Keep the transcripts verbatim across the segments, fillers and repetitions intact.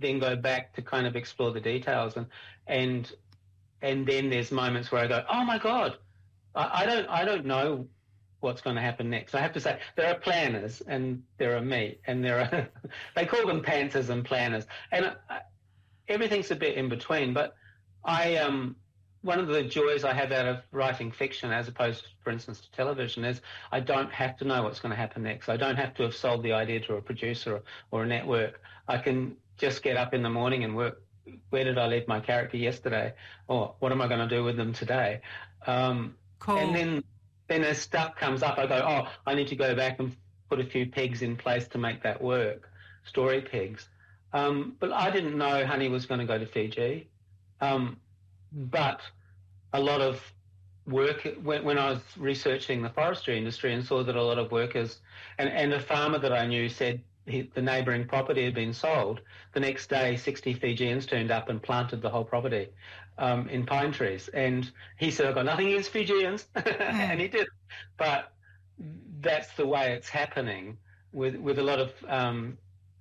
then go back to kind of explore the details, and and and then there's moments where I go, oh my God, I, I don't I don't know what's going to happen next. I have to say there are planners and there are me, and there are they call them pantsers and planners, and I, everything's a bit in between. But I um one of the joys I have out of writing fiction, as opposed, for instance, to television, is I don't have to know what's going to happen next. I don't have to have sold the idea to a producer or, or a network. I can just get up in the morning and work. Where did I leave my character yesterday? Or what am I going to do with them today? Um, cool. And then, then as stuff comes up, I go, oh, I need to go back and put a few pegs in place to make that work, story pegs. Um, but I didn't know Honey was going to go to Fiji. Um, but a lot of work, when, when I was researching the forestry industry and saw that a lot of workers, and, and a farmer that I knew said he, the neighbouring property had been sold, the next day sixty Fijians turned up and planted the whole property um, in pine trees. And he said, I've got nothing against Fijians, and he did. But that's the way it's happening with, with a lot of um,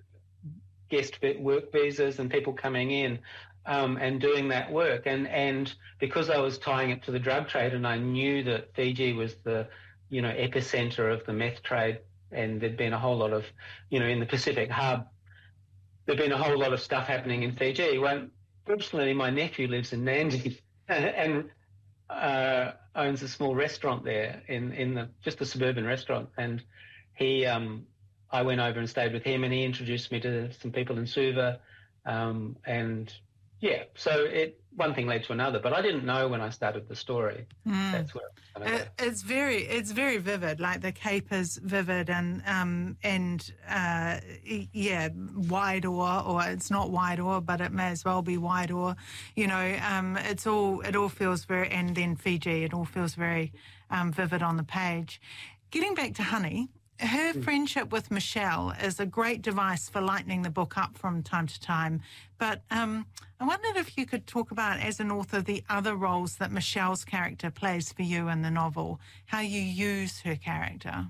guest work visas and people coming in. Um, and doing that work, and and because I was tying it to the drug trade, and I knew that Fiji was the, you know, epicenter of the meth trade, and there'd been a whole lot of, you know, in the Pacific hub, there'd been a whole lot of stuff happening in Fiji. Well, fortunately, my nephew lives in Nandi and uh, owns a small restaurant there in in the just a suburban restaurant, and he, um, I went over and stayed with him, and he introduced me to some people in Suva, um, and. Yeah, so it one thing led to another, but I didn't know when I started the story. Mm. That's where it, it's very it's very vivid. Like the Cape is vivid, and um and uh yeah, Wairoa, or it's not Wairoa, but it may as well be Wairoa. You know, um it's all it all feels very, and then Fiji, it all feels very um vivid on the page. Getting back to Honey. Her friendship with Michelle is a great device for lightening the book up from time to time. But um, I wondered if you could talk about, as an author, the other roles that Michelle's character plays for you in the novel, how you use her character.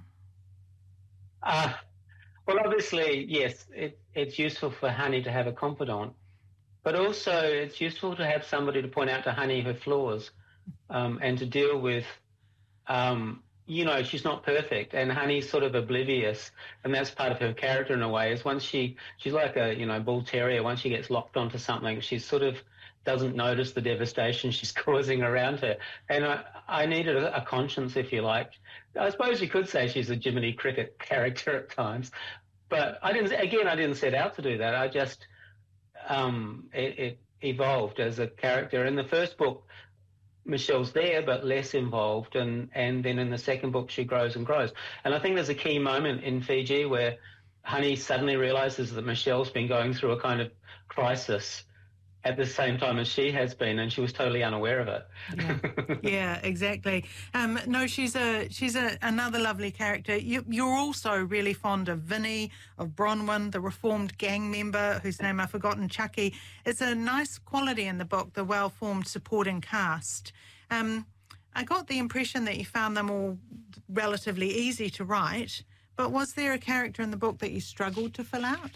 Uh, well, obviously, yes, it, it's useful for Honey to have a confidant, but also it's useful to have somebody to point out to Honey her flaws um, and to deal with... Um, you know, she's not perfect, and Honey's sort of oblivious, and that's part of her character in a way, is once she, she's like a, you know, bull terrier, once she gets locked onto something, she sort of doesn't notice the devastation she's causing around her. And I, I needed a, a conscience, if you like. I suppose you could say she's a Jiminy Cricket character at times, but I didn't, again, I didn't set out to do that. I just, um, it, it evolved as a character. In the first book, Michelle's there, but less involved, and, and then in the second book she grows and grows. And I think there's a key moment in Fiji where Honey suddenly realises that Michelle's been going through a kind of crisis at the same time as she has been, and she was totally unaware of it. Yeah, yeah, exactly. Um, no, she's a she's a, another lovely character. You, you're also really fond of Vinny, of Bronwyn, the reformed gang member whose name I've forgotten, Chucky. It's a nice quality in the book, the well-formed supporting cast. Um, I got the impression that you found them all relatively easy to write, but was there a character in the book that you struggled to fill out?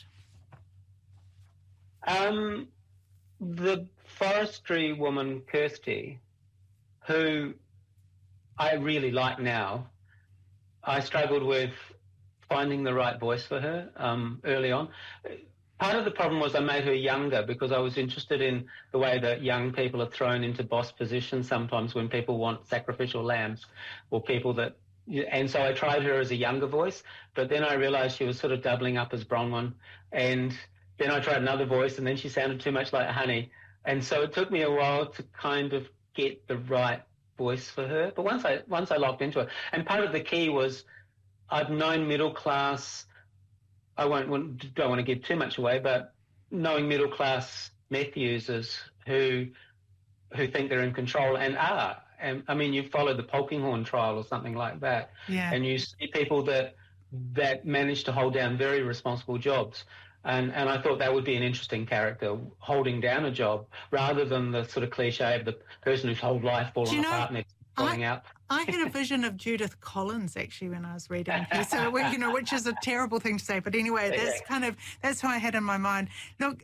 Um... The forestry woman, Kirsty, who I really like now, I struggled with finding the right voice for her um, early on. Part of the problem was I made her younger because I was interested in the way that young people are thrown into boss positions sometimes when people want sacrificial lambs or people that... And so I tried her as a younger voice, but then I realised she was sort of doubling up as Bronwyn, and... Then I tried another voice, and then she sounded too much like Honey. And so it took me a while to kind of get the right voice for her. But once I once I locked into it, and part of the key was I've known middle class, I won't don't want to give too much away, but knowing middle class meth users who who think they're in control and are. And I mean, you follow the Polkinghorne trial or something like that, yeah. And you see people that that manage to hold down very responsible jobs. And, and I thought that would be an interesting character, holding down a job, rather than the sort of cliche of the person whose whole life fallen apart and falling out. I had a vision of Judith Collins, actually, when I was reading her. So, you know, which is a terrible thing to say. But anyway, that's kind of, that's who I had in my mind. Look,